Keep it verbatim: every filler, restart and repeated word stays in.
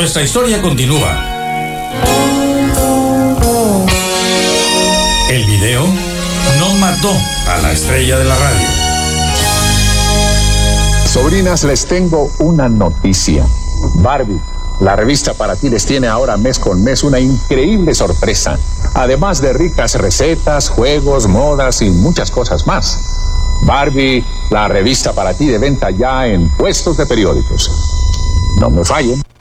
nuestra historia continúa. El video no mató a la estrella de la radio. Sobrinas, les tengo una noticia. Barbie, la revista para ti, les tiene ahora mes con mes una increíble sorpresa. Además de ricas recetas, juegos, modas y muchas cosas más. Barbie, la revista para ti, de venta ya en puestos de periódicos. No me fallen.